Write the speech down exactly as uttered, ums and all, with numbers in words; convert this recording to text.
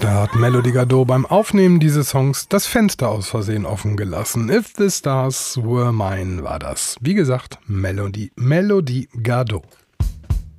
Da hat Melody Gardot beim Aufnehmen dieses Songs das Fenster aus Versehen offen gelassen. If the Stars Were Mine war das. Wie gesagt, Melody, Melody Gardot.